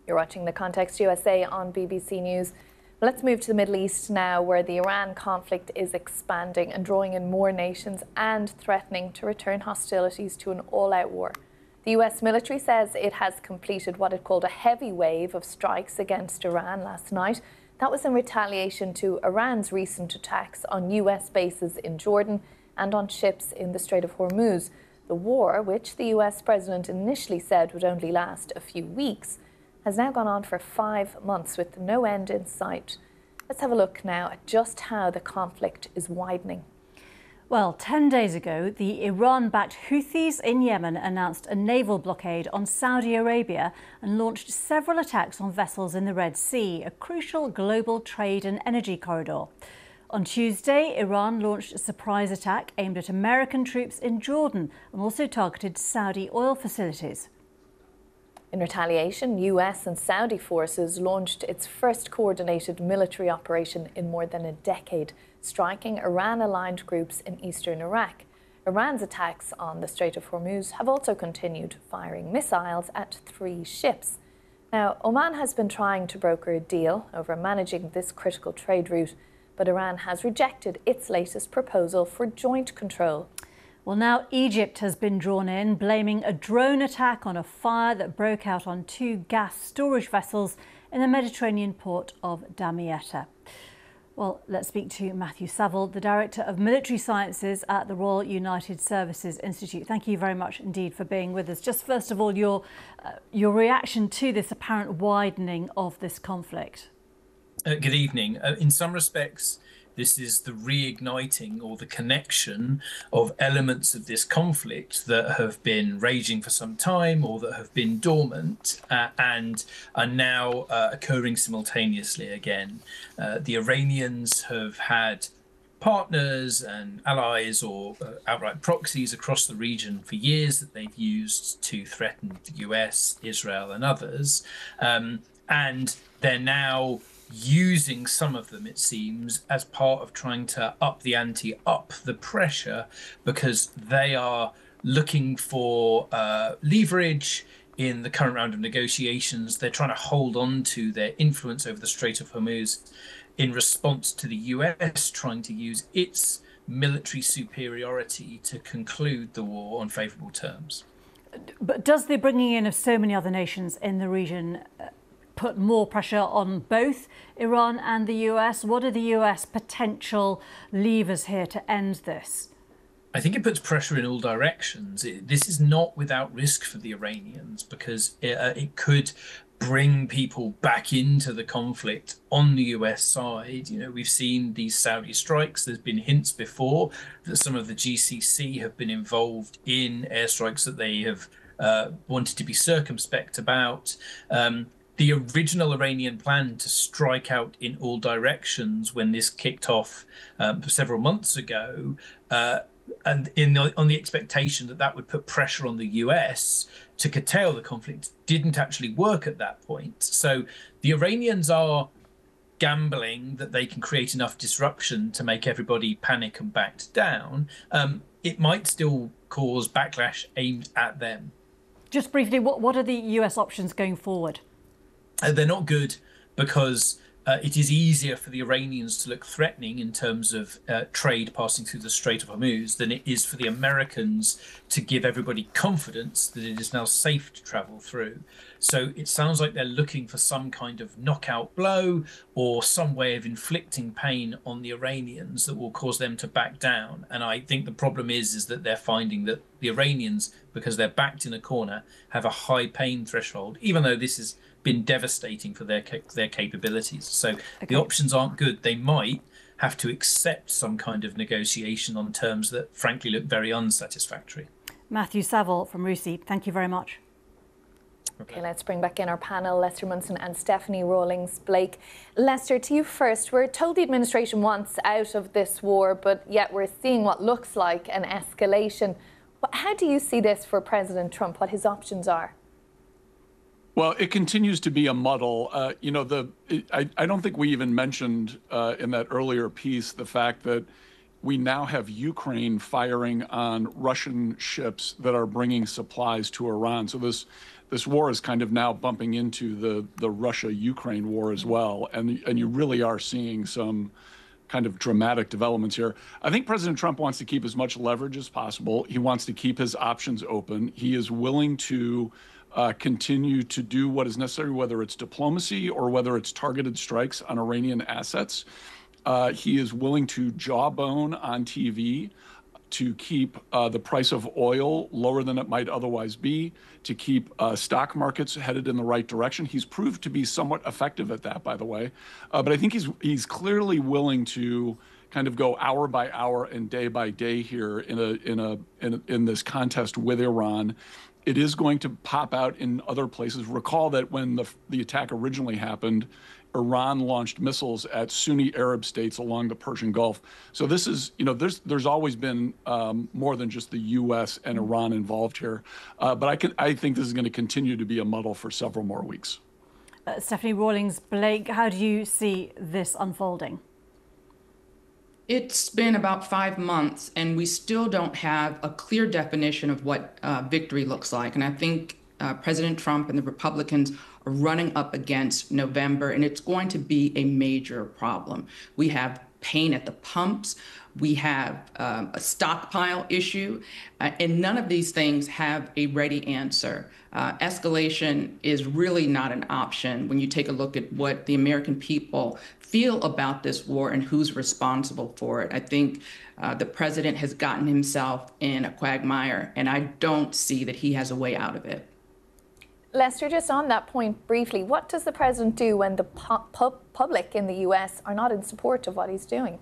You're watching The Context USA on BBC News. Let's move to the Middle East now, where the Iran conflict is expanding and drawing in more nations and threatening to return hostilities to an all-out war. The US military says it has completed what it called a heavy wave of strikes against Iran last night. That was in retaliation to Iran's recent attacks on US bases in Jordan and on ships in the Strait of Hormuz. The war, which the US president initially said would only last a few weeks, has now gone on for 5 months with no end in sight. Let's have a look now at just how the conflict is widening. Well, 10 days ago, the Iran-backed Houthis in Yemen announced a naval blockade on Saudi Arabia and launched several attacks on vessels in the Red Sea, a crucial global trade and energy corridor. On Tuesday, Iran launched a surprise attack aimed at American troops in Jordan and also targeted Saudi oil facilities. In retaliation, US and Saudi forces launched its first coordinated military operation in more than a decade, striking Iran-aligned groups in eastern Iraq. Iran's attacks on the Strait of Hormuz have also continued, firing missiles at 3 ships. Now, Oman has been trying to broker a deal over managing this critical trade route, but Iran has rejected its latest proposal for joint control. Well, now Egypt has been drawn in, blaming a drone attack on a fire that broke out on 2 gas storage vessels in the Mediterranean port of Damietta. Well, let's speak to Matthew Saville, the Director of Military Sciences at the Royal United Services Institute. Thank you very much indeed for being with us. Just first of all, your reaction to this apparent widening of this conflict. Good evening. In some respects, this is the reigniting or the connection of elements of this conflict that have been raging for some time or that have been dormant and are now occurring simultaneously again. The Iranians have had partners and allies or outright proxies across the region for years that they've used to threaten the US, Israel and others. And they're now using some of them, it seems, as part of trying to up the ante, up the pressure, because they are looking for leverage in the current round of negotiations. They're trying to hold on to their influence over the Strait of Hormuz in response to the US trying to use its military superiority to conclude the war on favourable terms. But does the bringing in of so many other nations in the region put more pressure on both Iran and the US? What are the US potential levers here to end this? I think it puts pressure in all directions. This is not without risk for the Iranians, because it could bring people back into the conflict on the US side. You know, we've seen these Saudi strikes. There's been hints before that some of the GCC have been involved in airstrikes that they have wanted to be circumspect about. The original Iranian plan to strike out in all directions when this kicked off several months ago, and on the expectation that that would put pressure on the US to curtail the conflict, didn't actually work at that point. So the Iranians are gambling that they can create enough disruption to make everybody panic and back down. It might still cause backlash aimed at them. Just briefly, what are the US options going forward? They're not good, because it is easier for the Iranians to look threatening in terms of trade passing through the Strait of Hormuz than it is for the Americans to give everybody confidence that it is now safe to travel through. So it sounds like they're looking for some kind of knockout blow or some way of inflicting pain on the Iranians that will cause them to back down. And I think the problem is that they're finding that the Iranians, because they're backed in a corner, have a high pain threshold, even though this has been devastating for their capabilities. So the options aren't good. They might have to accept some kind of negotiation on terms that frankly look very unsatisfactory. Matthew Saville from RUSI, thank you very much. Okay, let's bring back in our panel, Lester Munson and Stephanie Rawlings-Blake. Lester, to you first. We're told the administration wants out of this war, but yet we're seeing what looks like an escalation. How do you see this for President Trump, what his options are? Well, it continues to be a muddle. I don't think we even mentioned in that earlier piece the fact that we now have Ukraine firing on Russian ships that are bringing supplies to Iran. So this war is kind of now bumping into the Russia-Ukraine war as well. And you really are seeing some kind of dramatic developments here. I think President Trump wants to keep as much leverage as possible. He wants to keep his options open. He is willing to continue to do what is necessary, whether it's diplomacy or whether it's targeted strikes on Iranian assets. He is willing to jawbone on TV to keep the price of oil lower than it might otherwise be, to keep stock markets headed in the right direction. He's proved to be somewhat effective at that, by the way. But I think he's clearly willing to kind of go hour by hour and day by day here in this contest with Iran. It is going to pop out in other places. Recall that when the attack originally happened, Iran launched missiles at Sunni Arab states along the Persian Gulf. So this is, there's always been more than just the U.S. and Iran involved here. But I think this is going to continue to be a muddle for several more weeks. Stephanie Rawlings-Blake, how do you see this unfolding? It's been about 5 months, and we still don't have a clear definition of what victory looks like. And I think President Trump and the Republicans are running up against November, and it's going to be a major problem. We have pain at the pumps. We have a stockpile issue, and none of these things have a ready answer. Escalation is really not an option when you take a look at what the American people feel about this war and who's responsible for it. I think the president has gotten himself in a quagmire, and I don't see that he has a way out of it. Lester, just on that point briefly, what does the president do when the public in the US are not in support of what he's doing?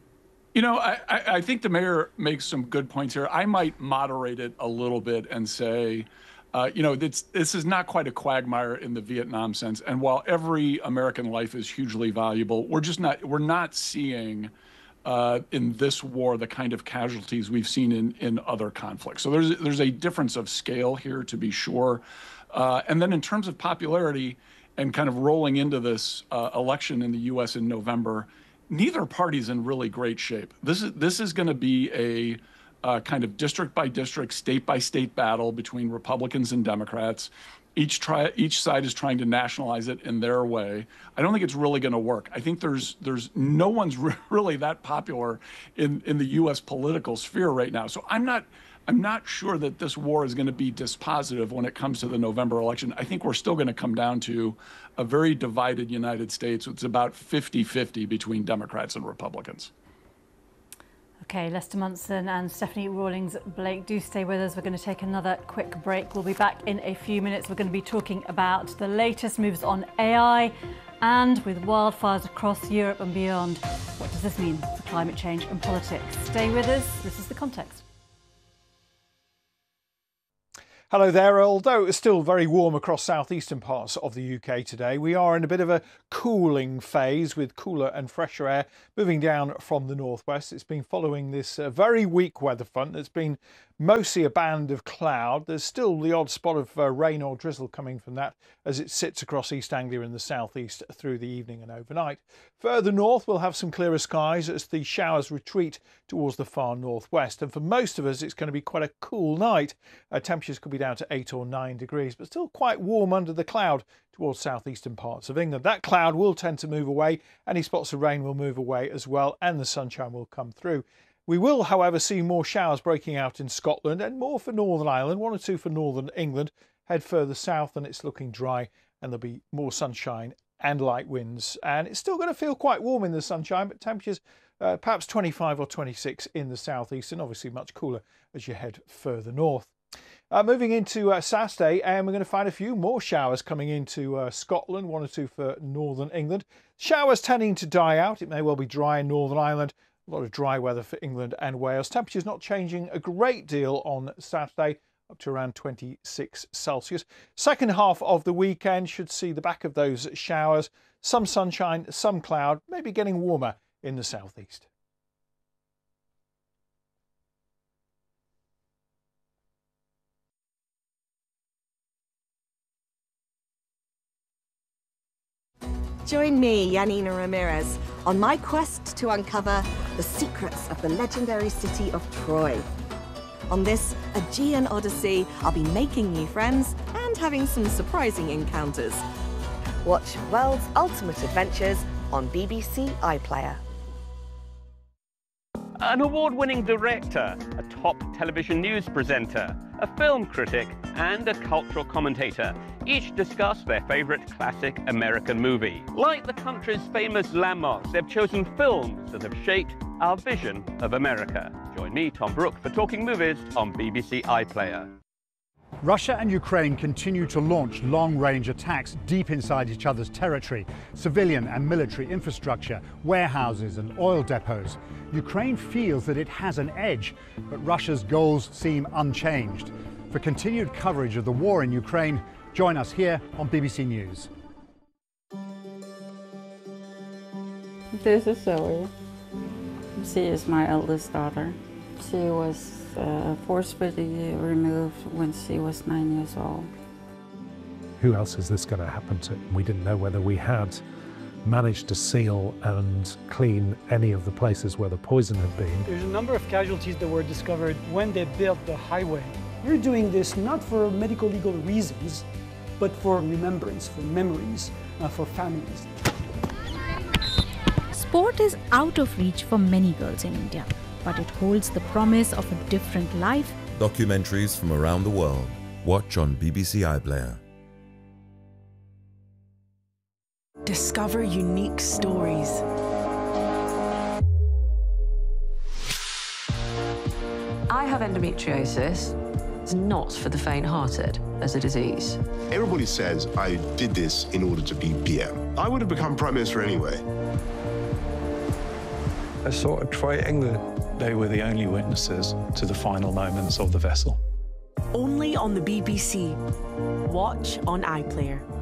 I think the mayor makes some good points here. I might moderate it a little bit and say, this is not quite a quagmire in the Vietnam sense. And while every American life is hugely valuable, we're not seeing in this war the kind of casualties we've seen in other conflicts. So there's a difference of scale here, to be sure. And then in terms of popularity and kind of rolling into this election in the U.S. in November, neither party's in really great shape. This is going to be a kind of district by district, state by state battle between Republicans and Democrats. Each side is trying to nationalize it in their way. I don't think it's really going to work. I think there's no one's really that popular in the U.S. political sphere right now. So I'm not sure that this war is going to be dispositive when it comes to the November election. I think we're still going to come down to a very divided United States. It's about 50-50 between Democrats and Republicans. Okay, Lester Munson and Stephanie Rawlings-Blake, do stay with us. We're going to take another quick break. We'll be back in a few minutes. We're going to be talking about the latest moves on AI and with wildfires across Europe and beyond. What does this mean for climate change and politics? Stay with us. This is The Context. Hello there. Although it's still very warm across southeastern parts of the UK today, we are in a bit of a cooling phase with cooler and fresher air moving down from the northwest. It's been following this very weak weather front that's been mostly a band of cloud. There's still the odd spot of rain or drizzle coming from that as it sits across East Anglia in the southeast through the evening and overnight. Further north, we'll have some clearer skies as the showers retreat towards the far northwest. And for most of us, it's going to be quite a cool night. Temperatures could be down to 8 or 9 degrees, but still quite warm under the cloud towards southeastern parts of England. That cloud will tend to move away. Any spots of rain will move away as well, and the sunshine will come through. We will, however, see more showers breaking out in Scotland and more for Northern Ireland, 1 or 2 for Northern England. Head further south and it's looking dry and there'll be more sunshine and light winds. And it's still going to feel quite warm in the sunshine, but temperatures perhaps 25 or 26 in the southeast and obviously much cooler as you head further north. Moving into Saturday, and we're going to find a few more showers coming into Scotland, 1 or 2 for Northern England. Showers tending to die out. It may well be dry in Northern Ireland. A lot of dry weather for England and Wales. Temperatures not changing a great deal on Saturday, up to around 26 Celsius. Second half of the weekend should see the back of those showers. Some sunshine, some cloud, maybe getting warmer in the southeast. Join me, Yanina Ramirez, on my quest to uncover the secrets of the legendary city of Troy. On this Aegean Odyssey, I'll be making new friends and having some surprising encounters. Watch World's Ultimate Adventures on BBC iPlayer. An award-winning director, a top television news presenter, a film critic, and a cultural commentator each discuss their favourite classic American movie. Like the country's famous landmarks, they've chosen films that have shaped our vision of America. Join me, Tom Brooke, for Talking Movies on BBC iPlayer. Russia and Ukraine continue to launch long-range attacks deep inside each other's territory, civilian and military infrastructure, warehouses and oil depots. Ukraine feels that it has an edge, but Russia's goals seem unchanged. For continued coverage of the war in Ukraine, join us here on BBC News. This is Zoe. She is my eldest daughter. She was forcefully removed when she was 9 years old. Who else is this going to happen to? We didn't know whether we had managed to seal and clean any of the places where the poison had been. There's a number of casualties that were discovered when they built the highway. We're doing this not for medical legal reasons, but for remembrance, for memories, for families. Sport is out of reach for many girls in India, but it holds the promise of a different life. Documentaries from around the world. Watch on BBC iPlayer. Discover unique stories. I have endometriosis. It's not for the faint-hearted as a disease. Everybody says I did this in order to be PM. I would have become Prime Minister anyway. A sort of triangle. They were the only witnesses to the final moments of the vessel. Only on the BBC. Watch on iPlayer.